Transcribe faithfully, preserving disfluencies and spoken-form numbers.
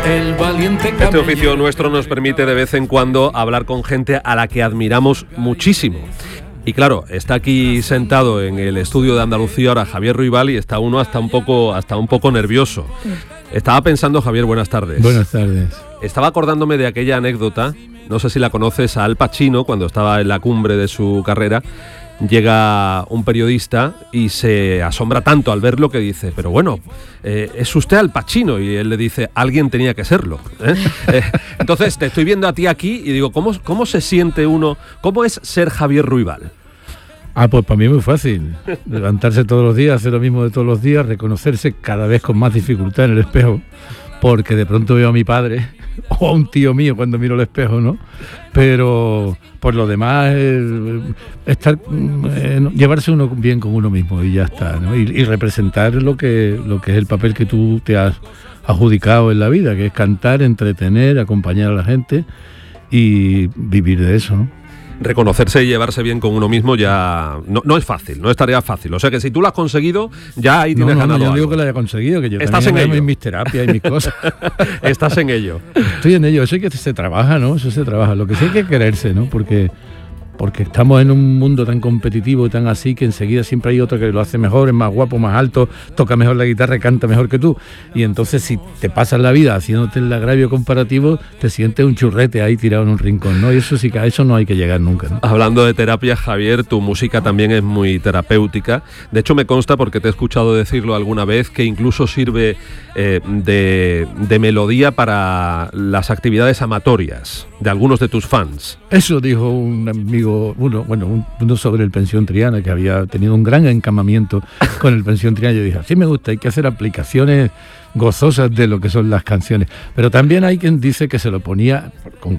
el valiente camellero. Este oficio nuestro nos permite de vez en cuando hablar con gente a la que admiramos muchísimo. Y claro, está aquí sentado en el estudio de Andalucía ahora Javier Ruibal y está uno hasta un poco, hasta un poco nervioso. Estaba pensando, Javier, buenas tardes. Buenas tardes. Estaba acordándome de aquella anécdota, no sé si la conoces, a Al Pacino, cuando estaba en la cumbre de su carrera. Llega un periodista y se asombra tanto al verlo que dice, pero bueno, eh, es usted Al Pacino, y él le dice, alguien tenía que serlo, ¿eh? Eh, entonces te estoy viendo a ti aquí y digo, ¿cómo, cómo se siente uno, cómo es ser Javier Ruibal? Ah, pues para mí es muy fácil, levantarse todos los días, hacer lo mismo de todos los días, reconocerse cada vez con más dificultad en el espejo, porque de pronto veo a mi padre o a un tío mío cuando miro el espejo, ¿no? Pero por lo demás, eh, estar, eh, llevarse uno bien con uno mismo y ya está, ¿no? Y, y representar lo que, lo que es el papel que tú te has adjudicado en la vida, que es cantar, entretener, acompañar a la gente y vivir de eso, ¿no? Reconocerse y llevarse bien con uno mismo ya no, no es fácil, no es tarea fácil. O sea que si tú lo has conseguido, ya ahí tienes no, no, ganado no, yo algo. digo que lo haya conseguido, que yo Estás también en ello. en mis terapias y mis cosas. Estás en ello. Estoy en ello, eso es que se trabaja, ¿no? Eso se trabaja. Lo que sí hay que quererse, ¿no? Porque, porque estamos en un mundo tan competitivo y tan así que enseguida siempre hay otro que lo hace mejor, es más guapo, más alto, toca mejor la guitarra, canta mejor que tú. Y entonces si te pasas la vida haciéndote el agravio comparativo, te sientes un churrete ahí tirado en un rincón, ¿no? Y eso sí que a eso no hay que llegar nunca, ¿no? Hablando de terapia, Javier, tu música también es muy terapéutica. De hecho, me consta, porque te he escuchado decirlo alguna vez, que incluso sirve eh, de, de melodía para las actividades amatorias de algunos de tus fans. Eso dijo un amigo, uno, bueno, un- uno sobre el Pensión Triana, que había tenido un gran encamamiento con el Pensión Triana. Yo dije, así me gusta, hay que hacer aplicaciones gozosas de lo que son las canciones. Pero también hay quien dice que se lo ponía